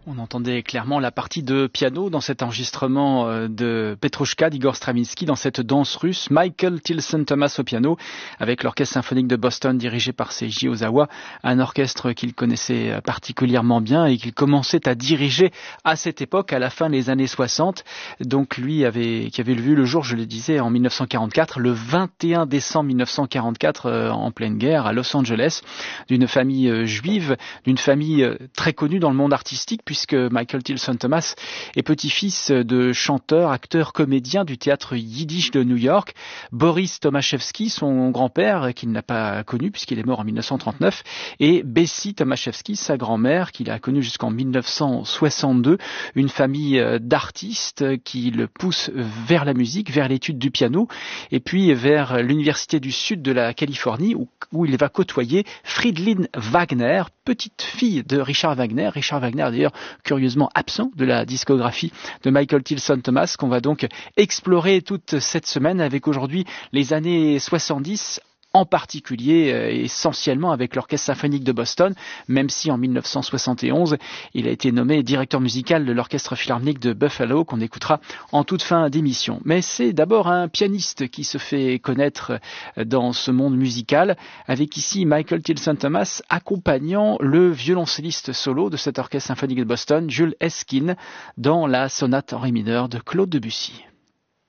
On entendait clairement la partie de piano dans cet enregistrement de Petrouchka d'Igor Stravinsky dans cette danse russe. Michael Tilson Thomas au piano avec l'Orchestre symphonique de Boston dirigé par Seiji Ozawa, un orchestre qu'il connaissait particulièrement bien et qu'il commençait à diriger à cette époque, à la fin des années 60. Donc lui qui avait vu le jour, je le disais, en 1944, le 21 décembre 1944 en pleine guerre à Los Angeles, d'une famille juive, d'une famille très connue dans le monde artistique, puisque Michael Tilson Thomas est petit-fils de chanteur, acteur, comédien du théâtre yiddish de New York. Boris Tomaszewski, son grand-père, qu'il n'a pas connu puisqu'il est mort en 1939, et Bessie Tomaszewski, sa grand-mère, qu'il a connue jusqu'en 1962, une famille d'artistes qui le pousse vers la musique, vers l'étude du piano, et puis vers l'université du sud de la Californie, où il va côtoyer Fridolin Wagner, petite fille de Richard Wagner. Richard Wagner, d'ailleurs, curieusement absent de la discographie de Michael Tilson Thomas, qu'on va donc explorer toute cette semaine avec aujourd'hui les années 70, en particulier essentiellement avec l'Orchestre symphonique de Boston, même si en 1971, il a été nommé directeur musical de l'Orchestre philharmonique de Buffalo, qu'on écoutera en toute fin d'émission. Mais c'est d'abord un pianiste qui se fait connaître dans ce monde musical, avec ici Michael Tilson Thomas accompagnant le violoncelliste solo de cet Orchestre symphonique de Boston, Jules Esquin, dans la sonate en ré mineur de Claude Debussy.